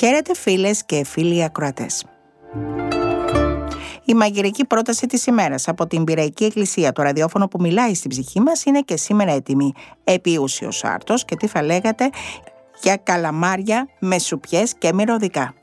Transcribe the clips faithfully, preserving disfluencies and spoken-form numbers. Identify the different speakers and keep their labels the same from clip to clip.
Speaker 1: Χαίρετε φίλες και φίλοι ακροατές. Η μαγειρική πρόταση της ημέρας από την Πειραϊκή Εκκλησία, το ραδιόφωνο που μιλάει στην ψυχή μας, είναι και σήμερα έτοιμη. Επίουσιος άρτος και τι θα λέγατε για καλαμάρια με σουπιές και μυρωδικά.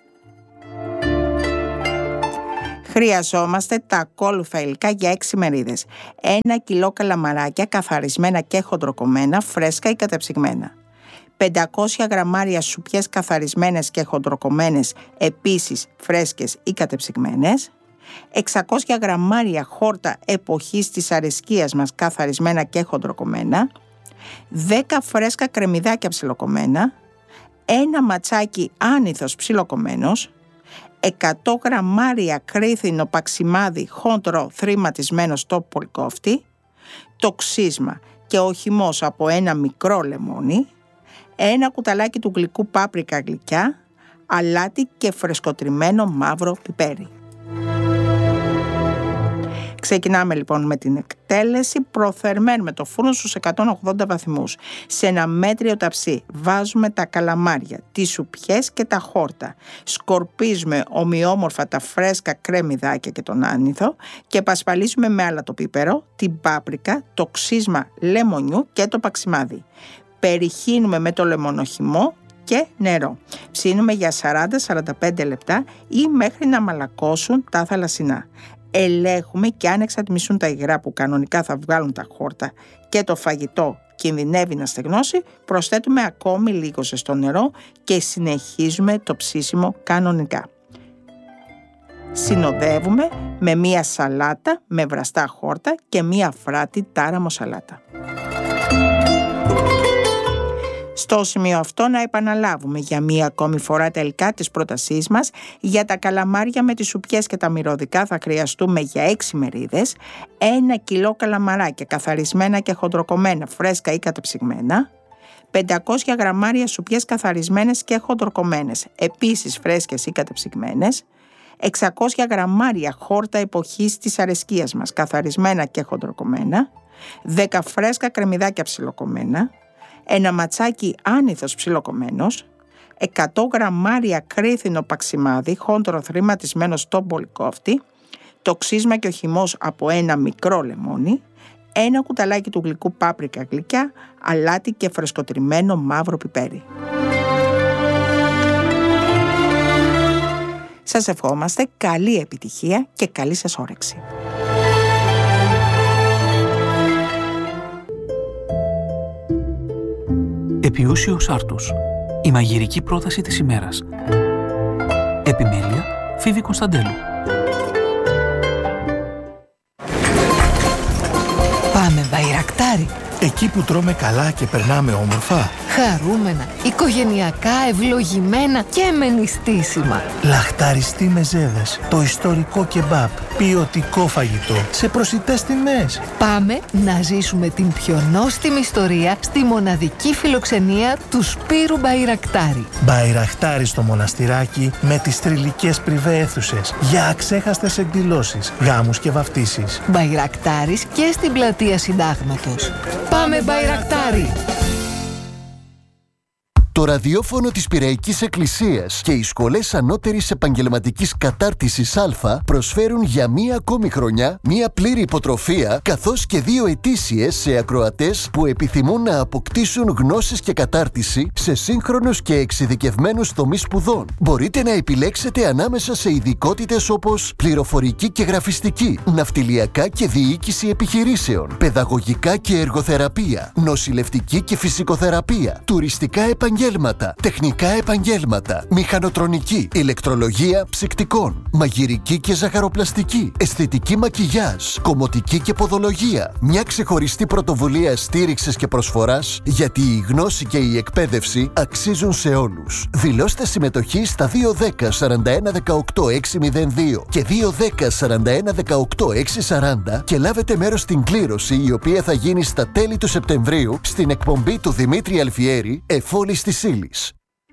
Speaker 1: Χρειαζόμαστε τα ακόλουθα υλικά για έξι μερίδες. Ένα κιλό καλαμαράκια καθαρισμένα και χοντροκομμένα, φρέσκα ή κατεψυγμένα. πεντακόσια γραμμάρια σουπιές καθαρισμένες και χοντροκομμένες, επίσης φρέσκες ή κατεψυγμένες. εξακόσια γραμμάρια χόρτα εποχής της αρεσκίας μας καθαρισμένα και χοντροκομμένα. δέκα φρέσκα κρεμμυδάκια ψιλοκομμένα. Ένα ματσάκι άνηθος ψιλοκομμένος. εκατό γραμμάρια κρίθινο παξιμάδι χοντρό θρηματισμένο στο πολυκόφτη. Το ξύσμα και ο χυμός από ένα μικρό λεμόνι. Ένα κουταλάκι του γλυκού πάπρικα γλυκιά, αλάτι και φρεσκοτριμμένο μαύρο πιπέρι. Ξεκινάμε λοιπόν με την εκτέλεση. Προθερμαίνουμε το φούρνο στους εκατόν ογδόντα βαθμούς. Σε ένα μέτριο ταψί βάζουμε τα καλαμάρια, τις σουπιές και τα χόρτα. Σκορπίζουμε ομοιόμορφα τα φρέσκα κρέμμυδάκια και τον άνηθο και πασπαλίζουμε με αλατοπίπερο, την πάπρικα, το ξύσμα λεμονιού και το παξιμάδι. Περιχύνουμε με το λεμονοχυμό και νερό. Ψήνουμε για σαράντα με σαράντα πέντε λεπτά ή μέχρι να μαλακώσουν τα θαλασσινά. Ελέγχουμε και αν εξατμισούν τα υγρά που κανονικά θα βγάλουν τα χόρτα και το φαγητό κινδυνεύει να στεγνώσει, προσθέτουμε ακόμη λίγο ζεστό νερό και συνεχίζουμε το ψήσιμο κανονικά. Συνοδεύουμε με μία σαλάτα με βραστά χόρτα και μία φράτη τάραμο σαλάτα. Στο σημείο αυτό να επαναλάβουμε για μία ακόμη φορά τα υλικά της πρότασής μας. Για τα καλαμάρια με τις σουπιές και τα μυρωδικά θα χρειαστούμε για έξι μερίδες ένα κιλό καλαμαράκια καθαρισμένα και χοντροκομμένα, φρέσκα ή κατεψυγμένα, πεντακόσια γραμμάρια σουπιές καθαρισμένες και χοντροκομμένες, επίσης φρέσκες ή κατεψυγμένες, εξακόσια γραμμάρια χόρτα εποχής της αρεσκίας μας, καθαρισμένα και χοντροκομμένα, δέκα φρέσκα κρεμμυδάκια ψιλοκομμένα, ένα ματσάκι άνηθος ψιλοκομμένος, εκατό γραμμάρια κρίθινο παξιμάδι χόντρο θρηματισμένο στο πολυκόφτη, το ξύσμα και ο χυμός από ένα μικρό λεμόνι, ένα κουταλάκι του γλυκού πάπρικα γλυκιά, αλάτι και φρεσκοτριμμένο μαύρο πιπέρι. Σας ευχόμαστε καλή επιτυχία και καλή σας όρεξη.
Speaker 2: Επιούσιος άρτος. Η μαγειρική πρόταση της ημέρας. Επιμέλεια Φίβη Κωνσταντέλου.
Speaker 3: Πάμε Μπαϊρακτάρι.
Speaker 4: Εκεί που τρώμε καλά και περνάμε όμορφα.
Speaker 3: Χαρούμενα, οικογενειακά, ευλογημένα και με νηστίσιμα.
Speaker 4: Λαχταριστή μεζέδες, το ιστορικό κεμπάπ, ποιοτικό φαγητό, σε προσιτές τιμές.
Speaker 3: Πάμε να ζήσουμε την πιο νόστιμη ιστορία στη μοναδική φιλοξενία του Σπύρου Μπαϊρακτάρι.
Speaker 4: Μπαϊρακτάρι στο μοναστηράκι με τις τριλικές πριβέ αίθουσες για αξέχαστες εκδηλώσεις, γάμους και βαφτίσεις.
Speaker 3: Μπαϊρακτάρις και στην πλατεία Συντάγματος. Πάμε Μπαϊρακτάρι!
Speaker 5: Το ραδιόφωνο της Πειραϊκής Εκκλησίας και οι σχολές ανώτερης επαγγελματικής κατάρτισης Α προσφέρουν για μία ακόμη χρονιά μία πλήρη υποτροφία καθώς και δύο ετήσιες σε ακροατές που επιθυμούν να αποκτήσουν γνώσεις και κατάρτιση σε σύγχρονους και εξειδικευμένους τομείς σπουδών. Μπορείτε να επιλέξετε ανάμεσα σε ειδικότητες όπως πληροφορική και γραφιστική, ναυτιλιακά και διοίκηση επιχειρήσεων, παιδαγωγικά και εργοθεραπεία, νοσηλευτική και φυσικοθεραπεία, τουριστικά επαγγέλματα, τεχνικά επαγγέλματα, μηχανοτρονική, ηλεκτρολογία ψυκτικών, μαγειρική και ζαχαροπλαστική, αισθητική μακιγιάζ, κομμωτική και ποδολογία. Μια ξεχωριστή πρωτοβουλία στήριξης και προσφοράς, γιατί η γνώση και η εκπαίδευση αξίζουν σε όλους. Δηλώστε συμμετοχή στα δύο δέκα σαράντα ένα δεκαοκτώ εξακόσια δύο και δύο δέκα σαράντα ένα δεκαοκτώ εξακόσια σαράντα και λάβετε μέρος στην κλήρωση, η οποία θα γίνει στα τέλη του Σεπτεμβρίου στην εκπομπή του Δημήτρη Αλφιέρη, Εφόλης της Ύλης.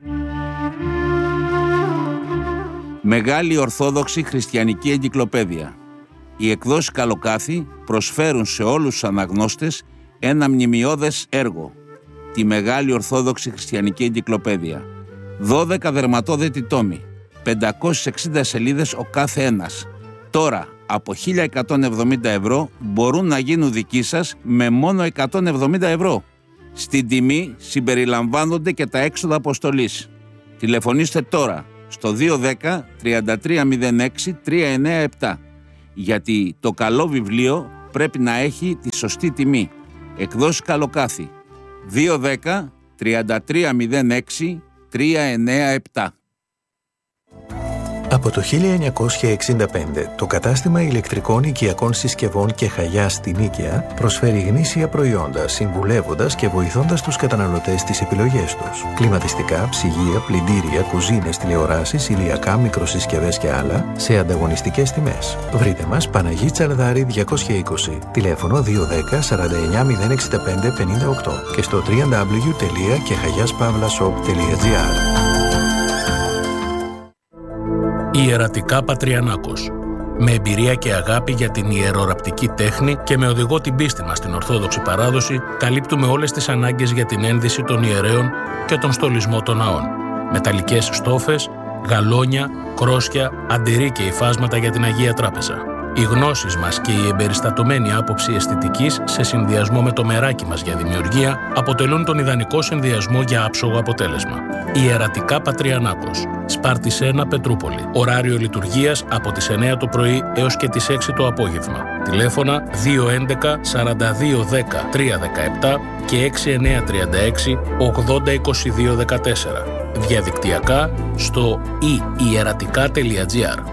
Speaker 6: Μεγάλη Ορθόδοξη Χριστιανική Εγκυκλοπαίδεια. Οι εκδόσεις Καλοκάθι προσφέρουν σε όλους τους αναγνώστες ένα μνημειώδες έργο, τη Μεγάλη Ορθόδοξη Χριστιανική Εγκυκλοπαίδεια. δώδεκα δερματόδετοι τόμοι, πεντακόσιες εξήντα σελίδες ο κάθε ένας. Τώρα, από χίλια εκατόν εβδομήντα ευρώ μπορούν να γίνουν δικοί σας με μόνο εκατόν εβδομήντα ευρώ. Στην τιμή συμπεριλαμβάνονται και τα έξοδα αποστολής. Τηλεφωνήστε τώρα στο δύο ένα μηδέν τρία τρία μηδέν έξι τρία εννέα επτά, γιατί το καλό βιβλίο πρέπει να έχει τη σωστή τιμή. Εκδόσεις Καλοκάθι δύο ένα μηδέν τρία τρία μηδέν έξι τρία εννέα επτά.
Speaker 7: Από το χίλια εννιακόσια εξήντα πέντε, το κατάστημα ηλεκτρικών οικιακών συσκευών και Χαγιάς στην Νίκαια προσφέρει γνήσια προϊόντα, συμβουλεύοντας και βοηθώντας τους καταναλωτές στις επιλογές τους. Κλιματιστικά, ψυγεία, πλυντήρια, κουζίνες, τηλεοράσεις, ηλιακά, μικροσυσκευές και άλλα σε ανταγωνιστικές τιμές. Βρείτε μας Παναγί Τσαρδάρη διακόσια είκοσι, τηλέφωνο δύο ένα μηδέν σαράντα εννέα μηδέν εξήντα πέντε πενήντα οκτώ και στο double-u double-u double-u τελεία κεχαγιάspavlashop τελεία gr.
Speaker 8: Ιερατικά Πατριανάκος. Με εμπειρία και αγάπη για την ιεροραπτική τέχνη και με οδηγό την πίστη μας στην Ορθόδοξη παράδοση, καλύπτουμε όλες τις ανάγκες για την ένδυση των ιερέων και τον στολισμό των ναών. Μεταλλικές στόφες, γαλόνια, κρόσια, αντιρρή και υφάσματα για την Αγία Τράπεζα. Οι γνώσεις μας και η εμπεριστατωμένη άποψη αισθητικής σε συνδυασμό με το μεράκι μας για δημιουργία αποτελούν τον ιδανικό συνδυασμό για άψογο αποτέλεσμα. Ιερατικά Πατριανάκος. Σπάρτης ένα, Πετρούπολη. Ωράριο λειτουργίας από τις εννέα το πρωί έως και τις έξι το απόγευμα. Τηλέφωνα δύο ένα ένα σαράντα δύο δέκα τρία δεκαεπτά και έξι εννέα τρία έξι ογδόντα είκοσι δύο δεκατέσσερα. Διαδικτυακά στο i ιερατικά τελεία gr.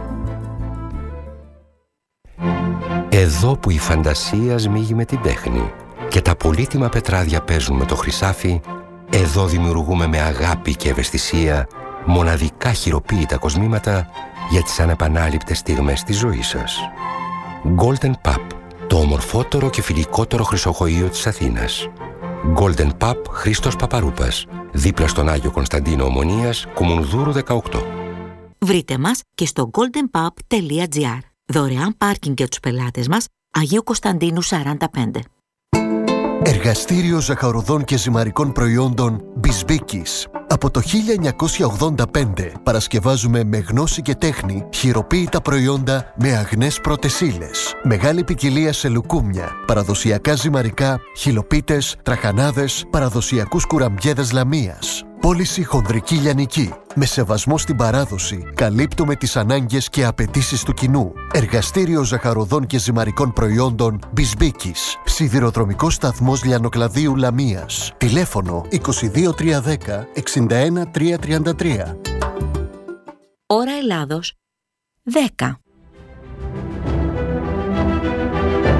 Speaker 9: Εδώ που η φαντασία σμίγει με την τέχνη και τα πολύτιμα πετράδια παίζουν με το χρυσάφι, εδώ δημιουργούμε με αγάπη και ευαισθησία μοναδικά χειροποίητα κοσμήματα για τις ανεπανάληπτες στιγμές της ζωής σας. Golden Pub, το ομορφότερο και φιλικότερο χρυσοχοείο της Αθήνας. Golden Pub Χρήστος Παπαρούπας, δίπλα στον Άγιο Κωνσταντίνο Ομονίας, Κουμουνδούρου δεκαοκτώ.
Speaker 10: Βρείτε μας και στο golden pub τελεία gr. Δωρεάν πάρκινγκ για τους πελάτες μας, Αγίου Κωνσταντίνου σαράντα πέντε.
Speaker 5: Εργαστήριο ζαχαροδών και ζυμαρικών προϊόντων Μπισμπίκης. Από το χίλια εννιακόσια ογδόντα πέντε παρασκευάζουμε με γνώση και τέχνη χειροποίητα προϊόντα με αγνές πρώτες ύλες. Μεγάλη ποικιλία σε λουκούμια, παραδοσιακά ζυμαρικά, χυλοπίτες, τραχανάδες, παραδοσιακούς κουραμπιέδες λαμίας. Πώληση χονδρική λιανική. Με σεβασμό στην παράδοση, καλύπτουμε τις ανάγκες και απαιτήσεις του κοινού. Εργαστήριο ζαχαροδών και ζυμαρικών προϊόντων Μπισμπίκης. Σιδηροδρομικός σταθμός Λιανοκλαδίου Λαμίας. Τηλέφωνο είκοσι δύο τρία δέκα εξήντα ένα τρία τριάντα τρία.
Speaker 10: Ώρα Ελλάδος δέκα.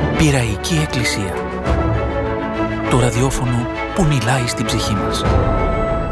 Speaker 2: Πειραϊκή Εκκλησία. Το ραδιόφωνο που μιλάει στην ψυχή μας.